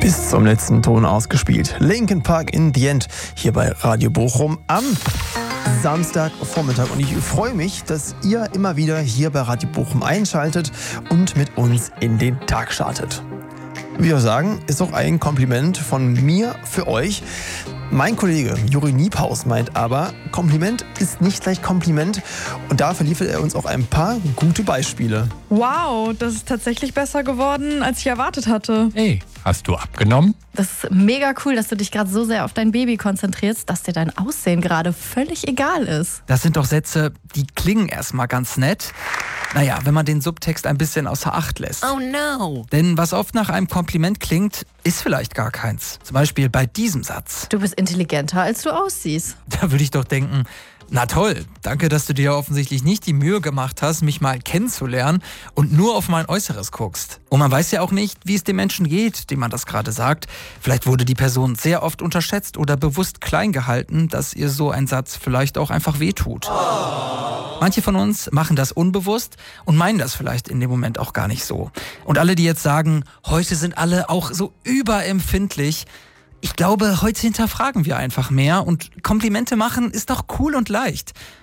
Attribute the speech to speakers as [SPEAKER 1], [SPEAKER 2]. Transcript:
[SPEAKER 1] bis zum letzten Ton ausgespielt. Linkin Park in the End hier bei Radio Bochum am Samstagvormittag. Und ich freue mich, dass ihr immer wieder hier bei Radio Bochum einschaltet und mit uns in den Tag startet. Wie wir sagen, ist auch ein Kompliment von mir für euch. Mein Kollege Juri Niephaus meint aber, Kompliment ist nicht gleich Kompliment, und dafür liefert er uns auch ein paar gute Beispiele.
[SPEAKER 2] Wow, das ist tatsächlich besser geworden, als ich erwartet hatte.
[SPEAKER 3] Hey, hast du abgenommen?
[SPEAKER 4] Das ist mega cool, dass du dich gerade so sehr auf dein Baby konzentrierst, dass dir dein Aussehen gerade völlig egal ist.
[SPEAKER 5] Das sind doch Sätze, die klingen erstmal ganz nett. Naja, wenn man den Subtext ein bisschen außer Acht lässt.
[SPEAKER 6] Oh no!
[SPEAKER 5] Denn was oft nach einem Kompliment klingt, ist vielleicht gar keins. Zum Beispiel bei diesem Satz.
[SPEAKER 4] Du bist intelligenter, als du aussiehst.
[SPEAKER 5] Da würde ich doch denken, na toll, danke, dass du dir offensichtlich nicht die Mühe gemacht hast, mich mal kennenzulernen und nur auf mein Äußeres guckst. Und man weiß ja auch nicht, wie es dem Menschen geht, dem man das gerade sagt. Vielleicht wurde die Person sehr oft unterschätzt oder bewusst klein gehalten, dass ihr so ein Satz vielleicht auch einfach wehtut. Manche von uns machen das unbewusst und meinen das vielleicht in dem Moment auch gar nicht so. Und alle, die jetzt sagen, heute sind alle auch so überempfindlich, ich glaube, heute hinterfragen wir einfach mehr, und Komplimente machen ist doch cool und leicht.